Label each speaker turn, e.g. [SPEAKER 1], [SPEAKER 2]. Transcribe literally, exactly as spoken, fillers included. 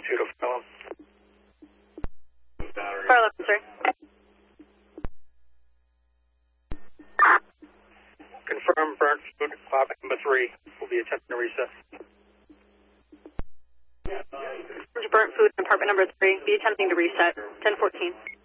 [SPEAKER 1] two to Farland.
[SPEAKER 2] Fire eleven, sorry.
[SPEAKER 1] Confirm burnt food, clock number three. Will be attempting to reset.
[SPEAKER 2] Burnt food, apartment number three. Be attempting to reset. ten fourteen.